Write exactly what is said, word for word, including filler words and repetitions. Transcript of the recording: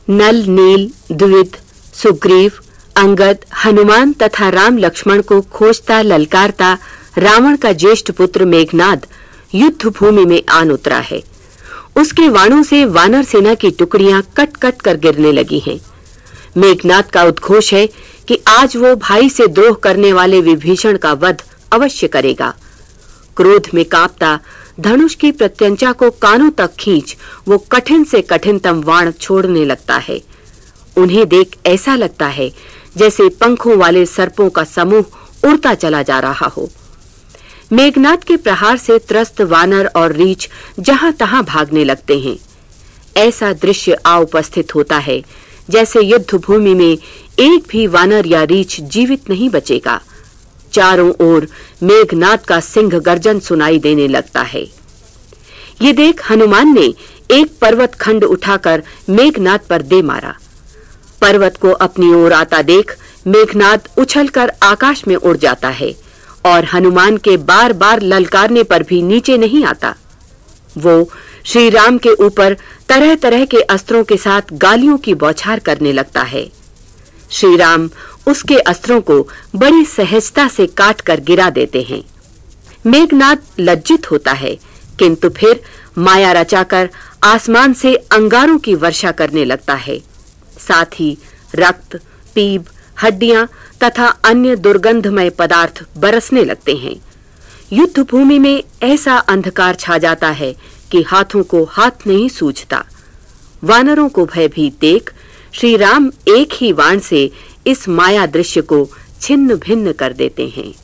नल, नील, द्विविद, सुग्रीव, अंगद, हनुमान तथा राम लक्ष्मण को खोजता ललकारता रावण का ज्येष्ठ पुत्र मेघनाद युद्ध भूमि में आन उतरा है। उसके वाणों से वानर सेना की टुकड़ियां कट कट कर गिरने लगी हैं। मेघनाद का उद्घोष है कि आज वो भाई से द्रोह करने वाले विभीषण का वध अवश्य करेगा। क्रोध में कांपता धनुष की प्रत्यंचा को कानों तक खींच वो कठिन से कठिनतम वाण छोड़ने लगता है। उन्हें देख ऐसा लगता है जैसे पंखों वाले सर्पों का समूह उड़ता चला जा रहा हो। मेघनाद के प्रहार से त्रस्त वानर और रीछ जहां तहां भागने लगते हैं। ऐसा दृश्य आ उपस्थित होता है जैसे युद्ध भूमि में एक भी वानर या रीछ जीवित नहीं बचेगा। चारों ओर मेघनाद का सिंह गर्जन सुनाई देने लगता है। ये देख हनुमान ने एक पर्वत खंड उठाकर मेघनाद पर दे मारा। पर्वत को अपनी ओर आता देख मेघनाद उछलकर आकाश में उड़ जाता है और हनुमान के बार-बार ललकारने पर भी नीचे नहीं आता। वो श्री राम के ऊपर तरह-तरह के अस्त्रों के साथ गालियों की बौछार करने लगता है। श्री राम उसके अस्त्रों को बड़ी सहजता से काट कर गिरा देते हैं। मेघनाद लज्जित होता है, किंतु फिर माया रचाकर आसमान से अंगारों की वर्षा करने लगता है। साथ ही रक्त, पीप, हड्डियां तथा अन्य दुर्गंधमय पदार्थ बरसने लगते हैं। युद्ध भूमि में ऐसा अंधकार छा जाता है कि हाथों को हाथ नहीं सूझता। वानरों को भयभीत देख श्री राम एक ही वाण से इस माया दृश्य को छिन्न भिन्न कर देते हैं।